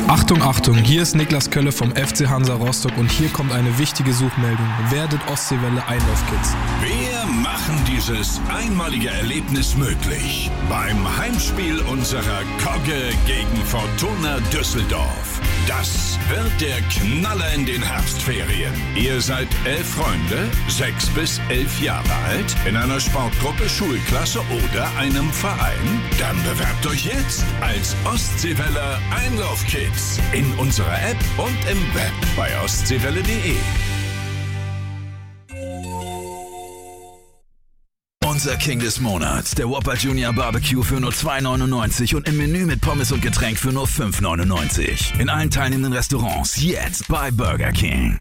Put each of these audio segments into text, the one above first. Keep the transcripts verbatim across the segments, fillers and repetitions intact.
Achtung, Achtung, hier ist Niklas Kölle vom F C Hansa Rostock und hier kommt eine wichtige Suchmeldung. Werdet Ostseewelle Einlaufkids. Wir machen dieses einmalige Erlebnis möglich. Beim Heimspiel unserer Kogge gegen Fortuna Düsseldorf. Das wird der Knaller in den Herbstferien. Ihr seid elf Freunde, sechs bis elf Jahre alt, in einer Sportgruppe, Schulklasse oder einem Verein? Dann bewerbt euch jetzt als Ostseeweller Einlaufkids in unserer App und im Web bei ostseewelle punkt de. Unser King des Monats, der Whopper Junior Barbecue für nur zwei neunundneunzig und im Menü mit Pommes und Getränk für nur fünf neunundneunzig. In allen teilnehmenden Restaurants jetzt bei Burger King.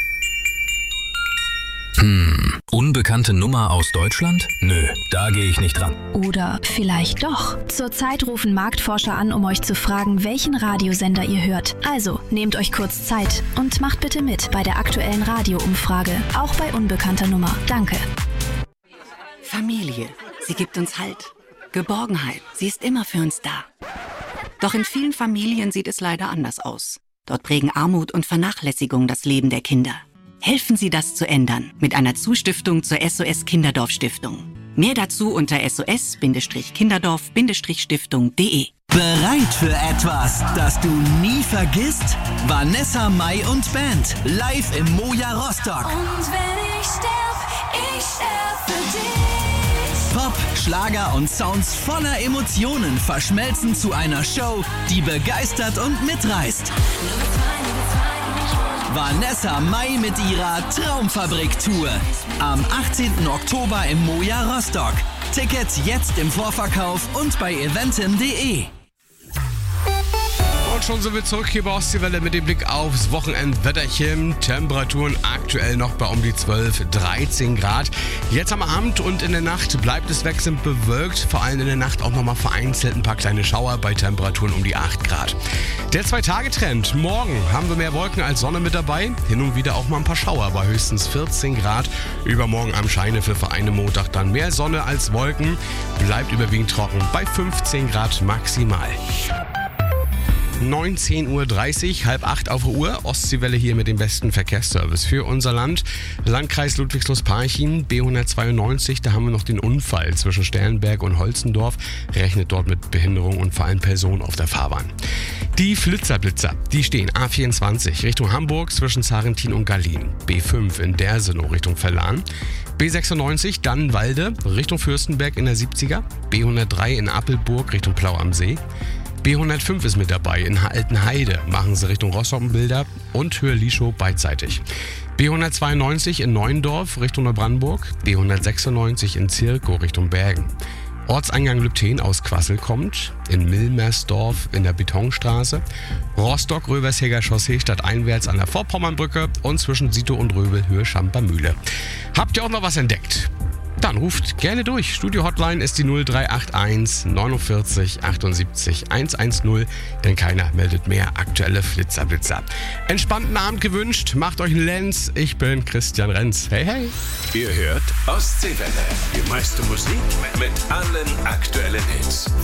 Hm, unbekannte Nummer aus Deutschland? Nö, da gehe ich nicht dran. Oder vielleicht doch. Zurzeit rufen Marktforscher an, um euch zu fragen, welchen Radiosender ihr hört. Also, nehmt euch kurz Zeit und macht bitte mit bei der aktuellen Radioumfrage, auch bei unbekannter Nummer. Danke. Familie, sie gibt uns Halt. Geborgenheit, sie ist immer für uns da. Doch in vielen Familien sieht es leider anders aus. Dort prägen Armut und Vernachlässigung das Leben der Kinder. Helfen Sie, das zu ändern mit einer Zustiftung zur S O S Kinderdorf Stiftung. Mehr dazu unter s o s kinderdorf stiftung punkt de. Bereit für etwas, das du nie vergisst? Vanessa Mai und Band, live im Moja Rostock. Und wenn ich sterb, ich sterb für dich. Pop, Schlager und Sounds voller Emotionen verschmelzen zu einer Show, die begeistert und mitreißt. Vanessa Mai mit ihrer Traumfabrik-Tour. Am achtzehnten Oktober im Moja Rostock. Tickets jetzt im Vorverkauf und bei eventim punkt de. Und schon sind wir zurück hier bei Ostseewelle mit dem Blick aufs Wochenendwetterchen. Temperaturen aktuell noch bei um die zwölf, dreizehn Grad. Jetzt am Abend und in der Nacht bleibt es wechselnd bewölkt. Vor allem in der Nacht auch nochmal vereinzelt ein paar kleine Schauer bei Temperaturen um die acht Grad. Der Zwei-Tage-Trend. Morgen haben wir mehr Wolken als Sonne mit dabei. Hin und wieder auch mal ein paar Schauer bei höchstens vierzehn Grad. Übermorgen am Scheine für Vereine Montag dann mehr Sonne als Wolken. Bleibt überwiegend trocken bei fünfzehn Grad maximal. neunzehn Uhr dreißig, halb acht auf der Uhr. Ostseewelle hier mit dem besten Verkehrsservice für unser Land. Landkreis Ludwigslust-Parchim, B hundertzweiundneunzig. Da haben wir noch den Unfall zwischen Sternberg und Holzendorf. Rechnet dort mit Behinderung und vor allem Personen auf der Fahrbahn. Die Flitzerblitzer, die stehen A vierundzwanzig Richtung Hamburg zwischen Zarentin und Gallien. B fünf in Dersenow Richtung Verlan. B sechsundneunzig Dannenwalde Richtung Fürstenberg in der siebziger. B hundertdrei in Appelburg Richtung Plau am See. B hundertfünf ist mit dabei, in Altenheide machen sie Richtung Rostock-Bilder und Höhe Lischow beidseitig. B hundertzweiundneunzig in Neuendorf Richtung Neubrandenburg, B hundertsechsundneunzig in Zirkow Richtung Bergen. Ortseingang Lübten aus Quassel kommt, in Milmersdorf in der Betonstraße, Rostock-Röversheger Chaussee stadteinwärts an der Vorpommernbrücke und zwischen Sito und Röbel Höhe Schampermühle. Habt ihr auch noch was entdeckt? Dann ruft gerne durch. Studio-Hotline ist die null drei acht eins neunundvierzig achtundsiebzig hundertzehn, denn keiner meldet mehr aktuelle Flitzerblitzer. Entspannten Abend gewünscht, macht euch einen Lenz. Ich bin Christian Renz. Hey, hey. Ihr hört Ostseewelle, die meiste Musik mit allen aktuellen Hits.